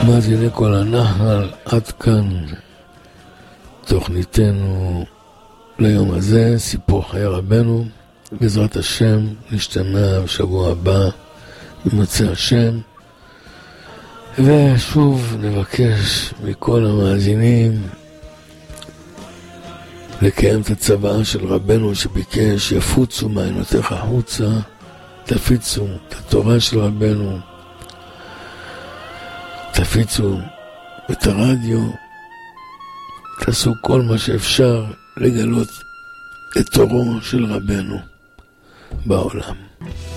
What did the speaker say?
מאזיני כל הנחל, עד כאן תוכניתנו ליום הזה, סיפור חיי רבנו. בעזרת השם נשתמע בשבוע הבא עם מצא השם, ושוב נבקש מכל המאזינים לקיים את הצוואה של רבנו שביקש: יפוצו מעיינותיך החוצה, תפיצו את התורה של רבנו, תפיצו את הרדיו, תעשו כל מה שאפשר לגלות את תורו של רבנו בעולם.